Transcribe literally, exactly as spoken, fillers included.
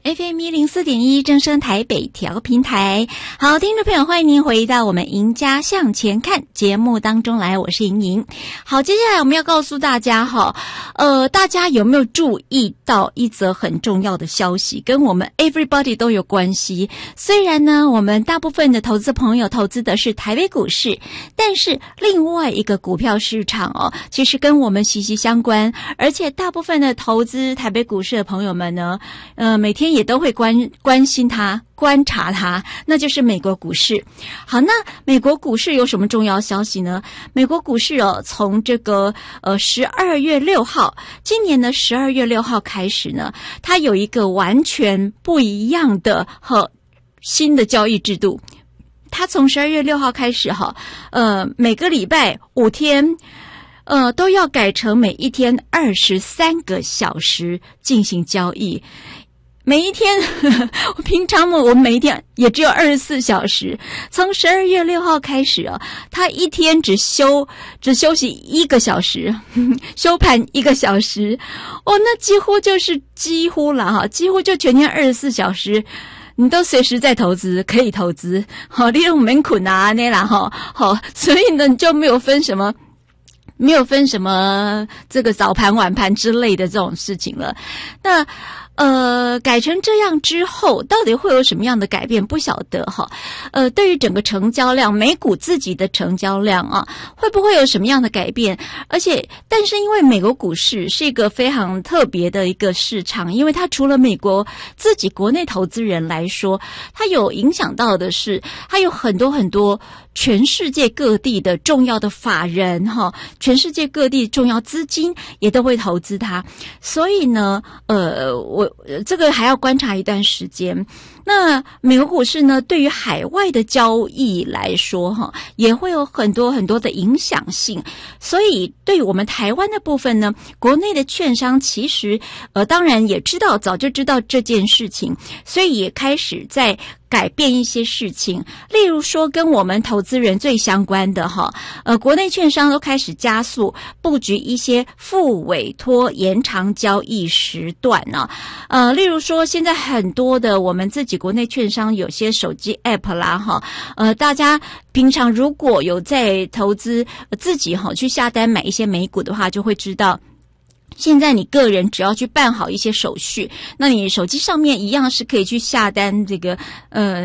F M 一零四点一正声台北调频台。好，听众朋友，欢迎您回到我们赢家向前看节目当中来，我是莹莹。好，接下来我们要告诉大家哈，呃，大家有没有注意到一则很重要的消息，跟我们 everybody 都有关系。虽然呢，我们大部分的投资朋友投资的是台北股市，但是另外一个股票市场哦，其实跟我们息息相关，而且大部分的投资台北股市的朋友们呢，呃，每天也都会关关心它、观察它，那就是美国股市。好，那美国股市有什么重要消息呢？美国股市哦，从这个呃十二月六号，今年的十二月六号开始呢，它有一个完全不一样的和新的交易制度。它从十二月六号开始哈，呃，每个礼拜五天。呃，都要改成每一天二十三个小时进行交易。每一天，呵呵平常我们每一天也只有二十四小时。从十二月六号开始啊，他一天只休只休息一个小时，呵呵休盘一个小时。哦，那几乎就是几乎了哈，几乎就全天二十四小时。你都随时在投资，可以投资。好，利用门捆啊那啦哈，好，所以呢，你就没有分什么。没有分什么这个早盘晚盘之类的这种事情了。那呃改成这样之后，到底会有什么样的改变不晓得哈。呃对于整个成交量，美股自己的成交量啊，会不会有什么样的改变？而且但是因为美国股市是一个非常特别的一个市场，因为它除了美国自己国内投资人来说，它有影响到的是它有很多很多全世界各地的重要的法人哈，全世界各地重要资金也都会投资它，所以呢，呃，我这个还要观察一段时间。那美国股市呢，对于海外的交易来说哈，也会有很多很多的影响性。所以对于我们台湾的部分呢，国内的券商其实呃，当然也知道，早就知道这件事情，所以也开始在改变一些事情，例如说跟我们投资人最相关的哈，呃，国内券商都开始加速布局一些副委托延长交易时段呢、啊，呃，例如说现在很多的我们自己国内券商有些手机 app 啦哈，呃，大家平常如果有在投资、呃、自己哈去下单买一些美股的话，就会知道。现在你个人只要去办好一些手续，那你手机上面一样是可以去下单这个呃